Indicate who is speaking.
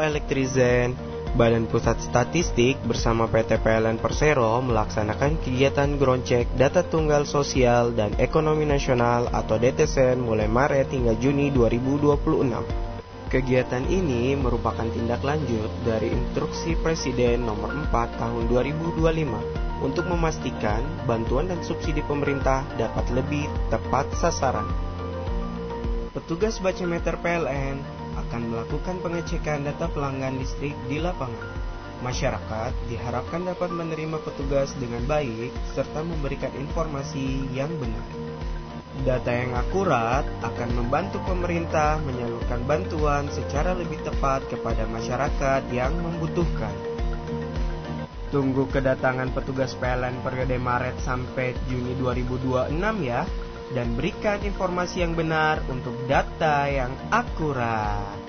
Speaker 1: Elektrizen, Badan Pusat Statistik bersama PT PLN Persero melaksanakan kegiatan ground check data tunggal sosial dan ekonomi nasional atau DTSN mulai Maret hingga Juni 2026. Kegiatan ini merupakan tindak lanjut dari Instruksi Presiden Nomor 4 Tahun 2025 untuk memastikan bantuan dan subsidi pemerintah dapat lebih tepat sasaran. Petugas bacimeter PLN akan melakukan pengecekan data pelanggan listrik di lapangan. Masyarakat diharapkan dapat menerima petugas dengan baik serta memberikan informasi yang benar. Data yang akurat akan membantu pemerintah menyalurkan bantuan secara lebih tepat kepada masyarakat yang membutuhkan. Tunggu kedatangan petugas PLN periode Maret sampai Juni 2026 ya, dan berikan informasi yang benar untuk data yang akurat.